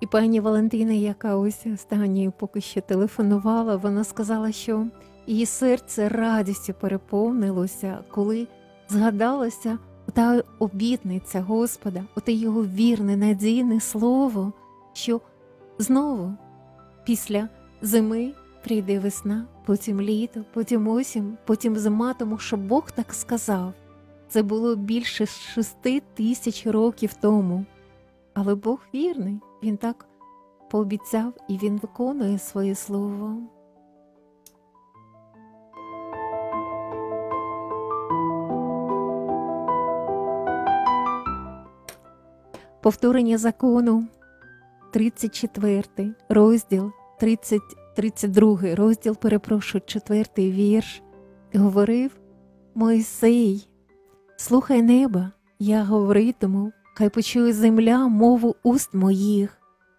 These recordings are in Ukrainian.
І пані Валентина, яка ось останньою поки що телефонувала, вона сказала, що її серце радістю переповнилося, коли згадалася та обітниця Господа, оте його вірне, надійне слово, що знову після зими прийде весна, потім літо, потім осінь, потім зима, тому що Бог так сказав. Це було більше 6000 років тому. Але Бог вірний, Він так пообіцяв і Він виконує своє слово. Повторення закону, 34 розділ, 32 розділ, 4 вірш, говорив Мойсей: «Слухай неба, я говоритиму, хай почує земля мову уст моїх.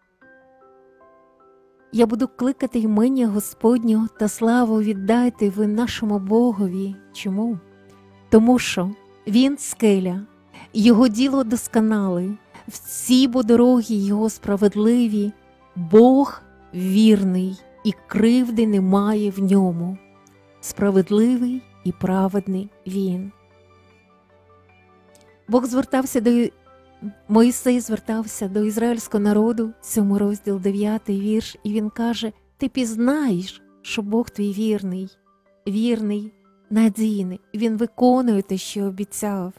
Я буду кликати імення Господнього, та славу віддайте ви нашому Богові». Чому? Тому що Він скеля, Його діло досконале, всі бо дороги Його справедливі, Бог вірний, і кривди немає в ньому. Справедливий і праведний Він. Мойсей звертався до ізраїльського народу, 7 розділ, 9 вірш, і він каже: «Ти пізнаєш, що Бог твій вірний, надійний, Він виконує те, що обіцяв».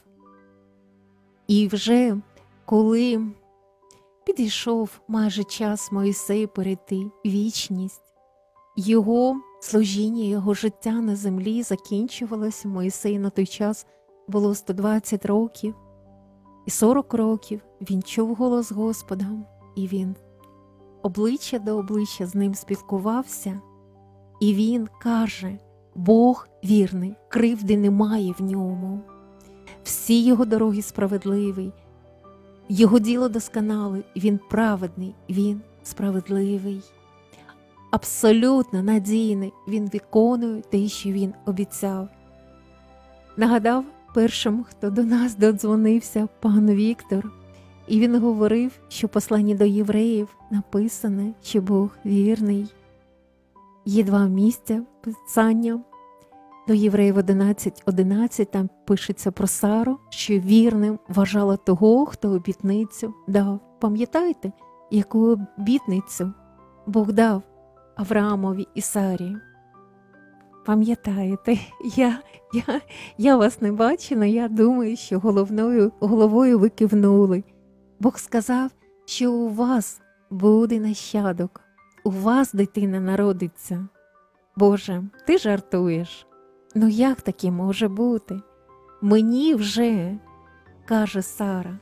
І вже коли підійшов майже час Мойсею перейти вічність, його служіння, його життя на землі закінчувалося. Мойсей на той час було 120 років. І 40 років він чув голос Господа, і він обличчя до обличчя з ним спілкувався. І він каже: Бог вірний, кривди немає в ньому. Всі його дороги справедливі, його діло досконале, він праведний, він справедливий. Абсолютно надійний, він виконує те, що він обіцяв. Нагадав першим, хто до нас додзвонився, пан Віктор, і він говорив, що в посланні до євреїв написано, що Бог вірний. Є 2 місця Писання. До євреїв 11:11 там пишеться про Сару, що вірним вважала того, хто обітницю дав. Пам'ятаєте, яку обітницю Бог дав Авраамові і Сарі? Пам'ятаєте? Я вас не бачу, але я думаю, що головою ви кивнули. Бог сказав, що у вас буде нащадок, у вас дитина народиться. Боже, ти жартуєш? Ну як таке може бути? Мені вже, каже Сара,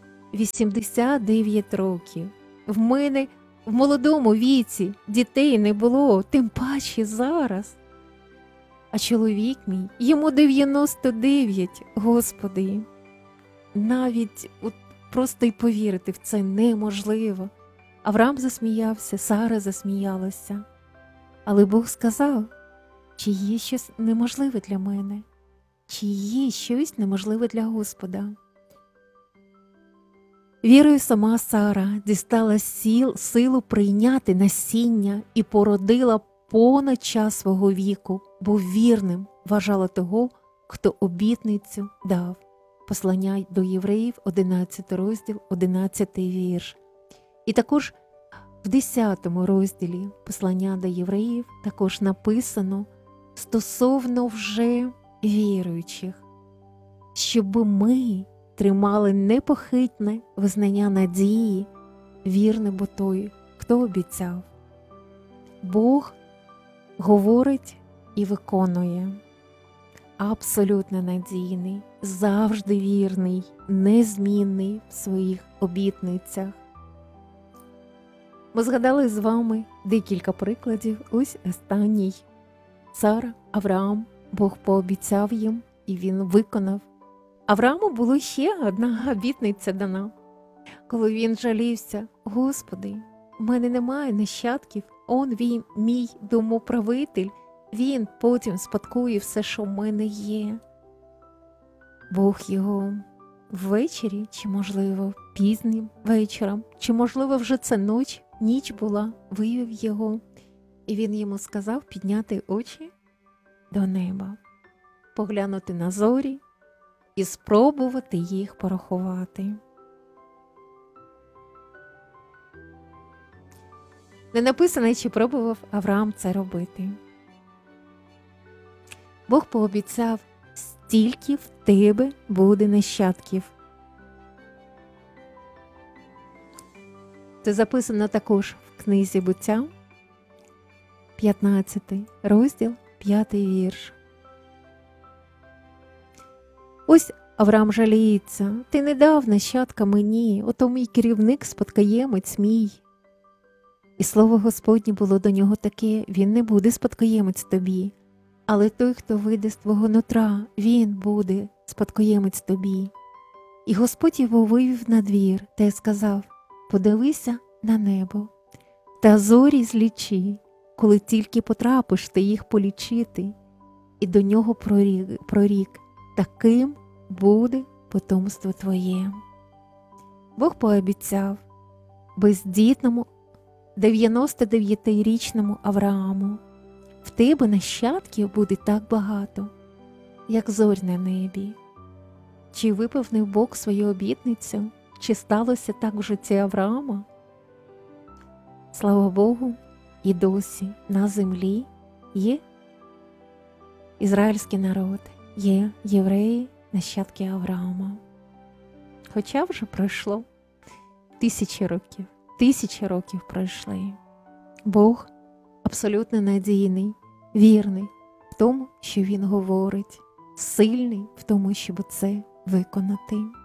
89 років. В мене в молодому віці дітей не було, тим паче зараз. А чоловік мій, йому 99, Господи. Навіть просто й повірити в це неможливо. Авраам засміявся, Сара засміялася. Але Бог сказав: чи є щось неможливе для мене? Чи є щось неможливе для Господа? Вірою сама Сара дістала силу прийняти насіння і породила понад час свого віку, бо вірним вважала того, хто обітницю дав. Послання до євреїв, 11 розділ, 11 вірш. І також в 10 розділі послання до євреїв також написано стосовно вже віруючих, щоб ми тримали непохитне визнання надії, вірне бо той, хто обіцяв. Бог говорить і виконує. Абсолютно надійний, завжди вірний, незмінний в своїх обітницях. Ми згадали з вами декілька прикладів. Ось останній. Сара, Авраам, Бог пообіцяв їм, і він виконав. Аврааму було ще одна обітниця дана. Коли він жалівся: Господи, в мене немає нащадків, він мій домоправитель, він потім спадкує все, що в мене є. Бог його ввечері, чи, можливо, пізнім вечором, чи, можливо, вже це ніч, ніч була, вивів його, і він йому сказав підняти очі до неба, поглянути на зорі і спробувати їх порахувати. Не написано, чи пробував Авраам це робити. Бог пообіцяв: стільки в тебе буде нащадків. Це записано також в книзі Буття, 15 розділ, 5 вірш. Ось Авраам жаліється: ти не дав нащадка мені, ото мій керівник, спадкоємець мій. І слово Господнє було до нього таке: він не буде спадкоємець тобі, але той, хто вийде з твого нутра, він буде спадкоємець тобі. І Господь його вивів на двір та й сказав: подивися на небо, та зорі злічи, коли тільки потрапиш ти їх полічити. І до нього прорік: таким буде потомство твоє. Бог пообіцяв бездітному 99-річному Аврааму: в тебе нащадків буде так багато, як зорь на небі. Чи виповнив Бог свою обітницю? Чи сталося так в житті Авраама? Слава Богу, і досі на землі є ізраїльський народ, є євреї, нащадки Авраама. Хоча вже пройшло 1000 років. 1000 років пройшли. Бог абсолютно надійний, вірний в тому, що Він говорить, сильний в тому, щоб це виконати.